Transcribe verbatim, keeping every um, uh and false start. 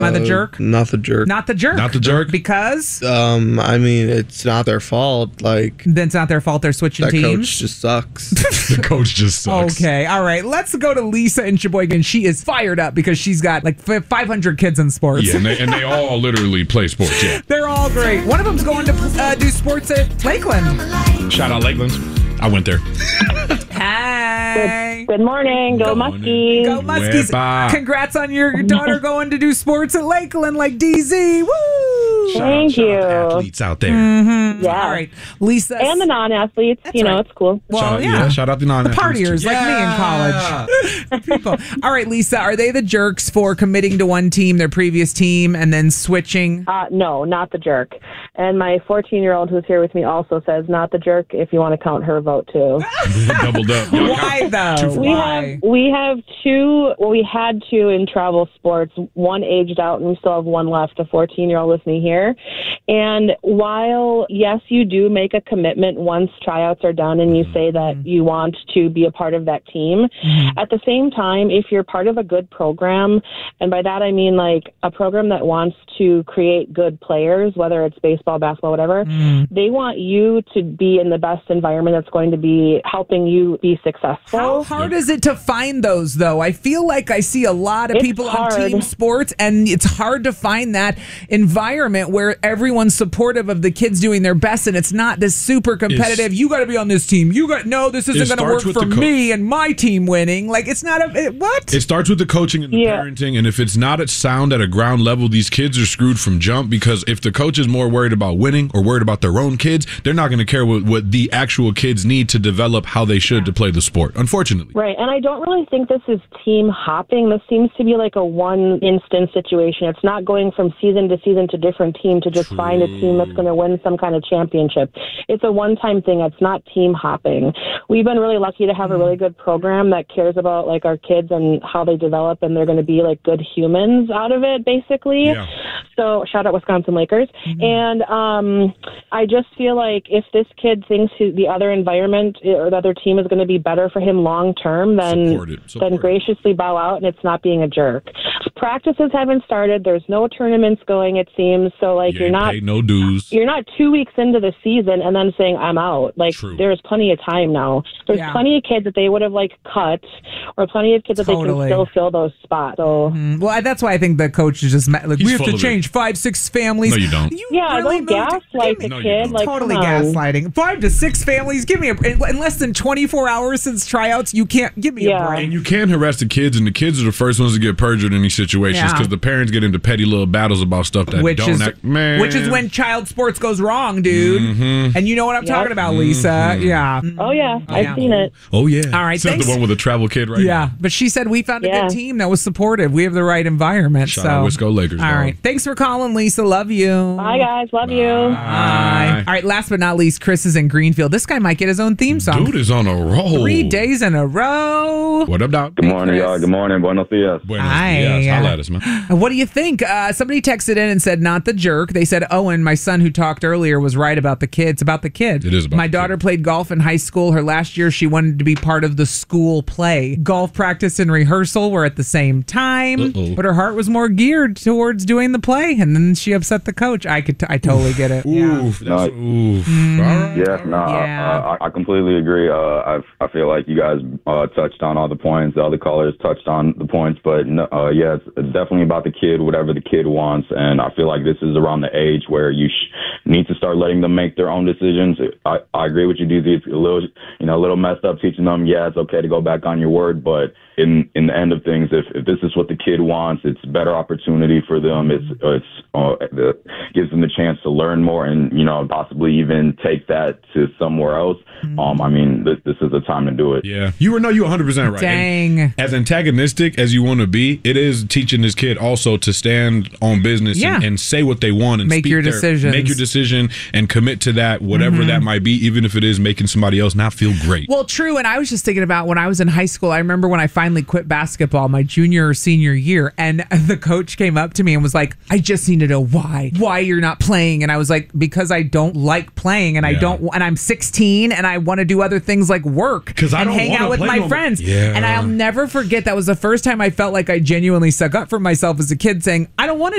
Am I the Uh, jerk? Not the jerk. Not the jerk. Not the jerk? Because Um, I mean, it's not their fault. Like, then it's not their fault they're switching that teams. coach just sucks. The coach just sucks. Okay, all right. Let's go to Lisa in Sheboygan. She is fired up because she's got like f- five hundred kids in sports. Yeah, and they, and they all literally play sports, yeah. They're all great. One of them's going to uh, do sports at Lakeland. Shout out Lakeland. I went there. Hey. Good morning. Go, Good Muskies. Go Muskies. Wepa. Congrats on your daughter going to do sports at Lakeland like D Z. Woo! Thank Shout out you. athletes out there. Yeah. All right. Lisa. And the non-athletes. You know, right. it's cool. Well, shout out, yeah. Shout out the non The partiers like me in college. People. All right, Lisa, are they the jerks for committing to one team, their previous team, and then switching? Uh, no, not the jerk. And my fourteen-year-old who's here with me also says not the jerk if you want to count her vote, too. Doubled up. Y'all Why, count- two though? for We one. Why? have we have two. Well, we had two in travel sports. One aged out, and we still have one left. A fourteen-year-old with me here. And while yes, you do make a commitment once tryouts are done, and you say that you want to be a part of that team. At the same time, if you're part of a good program, and by that I mean like a program that wants to create good players, whether it's baseball, basketball, whatever, they want you to be in the best environment that's going to be helping you be successful. How hard is it to find those, though? I feel like I see a lot of It's people hard. on team sports, and it's hard to find that environment where everyone's supportive of the kids doing their best, and it's not this super competitive. It's- you got to be on this team. You got no. This isn't It going to work starts with for the co- me and my team winning. Like it's not a it, what. It starts with the coaching and the Yeah. parenting, and if it's not at sound at a ground level, these kids are screwed from jump because if the coach is more worried about winning or worried about their own kids, they're not going to care what, what the actual kids need to develop how they should to play the sport, unfortunately. Right, and I don't really think this is team hopping. This seems to be like a one instance situation. It's not going from season to season to different team to just True. find a team that's going to win some kind of championship. It's a one-time thing. It's not team hopping. We've been really lucky to have a really good program that cares about like our kids and how they develop, and they're going to be like good humans out of it, basically. Yeah. So shout out Wisconsin Lakers. And um, I just feel like if this kid thinks he, the other environment or the other team is going to be better for him long term, then Support it. Support then it. graciously bow out, and it's not being a jerk. Practices haven't started. There's no tournaments going, it seems. So like You you're ain't not paid no dues. you're not two weeks into the season and then saying I'm out. Like True. there's plenty of time now. There's Yeah. plenty of kids that they would have like cut, or plenty of kids that Totally. they can still fill those spots. So Well, I- that's why I think the coach is just ma- like He's we have full to of it. change five, six families. No, you don't. You yeah, really don't moved- gaslight give the me- No, you kid. don't. Like totally come on. gaslighting. Five to six families. Give me a in, in less than twenty-four hours since tryouts. You can't give me Yeah. a break. And you can harass the kids, and the kids are the first ones to get perjured in these situations Yeah. because the parents get into petty little battles about stuff that Which don't is act. Man. which is when child sports goes wrong, dude. Mhm. And you know what I'm Yep. talking about, Lisa. Yeah. Oh yeah, I've Yeah. seen it. Oh, yeah. All right, Says thanks. the one with a travel kid right Yeah, now. but she said we found a Yeah. good team that was supportive. We have the right environment. Shout so, out Wisco Lakers, All dog. right, thanks for calling, Lisa. Love you. Bye guys, love you. Bye. All right, last but not least, Chris is in Greenfield. This guy might get his own theme song. Dude is on a roll. Three days in a row. What up, dog? Good morning, Chris. y'all. Good morning. Buenos dias. Buenos Hi. dias. Holla at us, man. What do you think? Uh, somebody texted in and said, not the jerk. They said, Owen, my son who talked earlier, was right about the kids. About the kid. It is about My the daughter kid. played golf in high school. Her last year, she wanted to be part of the school play. Golf practice and rehearsal were at the same time, Uh-oh. but her heart was more geared towards doing the play. And then she upset the coach. I could, t- I totally get it. Yeah. Oof. No. That's, oof. Mm-hmm. All right. Yeah, no, Yeah. I, I, I completely agree. Uh, I I feel like you guys uh, touched on all the points. The other callers touched on the points, but no, uh, yeah, it's, it's definitely about the kid, whatever the kid wants. And I feel like this is around the age where you sh- need to start letting them make their own decisions. I, I agree with you, D Z. It's a little, you know, a little messed up teaching them. Yeah, it's okay to go back on your word, but in in the end of things, if, if this is what the kid wants, it's a better opportunity for them. It's it's uh, the, gives them the chance to learn more and, you know, possibly even take that to somewhere else. Um, I mean, this, this is the time to do it. Yeah. You were, no, you're one hundred percent right. And Dang. as antagonistic as you want to be, it is teaching this kid also to stand on business Yeah. and, and say what they want and Make speak your their- decisions. Make your decision and commit to that, whatever Mm-hmm. that might be, even if it is making somebody else not feel great. Well, true. And I was just thinking about when I was in high school, I remember when I finally quit basketball my junior or senior year, and the coach came up to me and was like, I just need to know why, why you're not playing. And I was like, because I don't like playing and I Yeah. don't, and I'm sixteen and I want to do other things like work 'Cause I and don't hang wanna out with play my no more. friends. Yeah. And I'll never forget that was the first time I felt like I genuinely stuck up for myself as a kid saying, I don't want to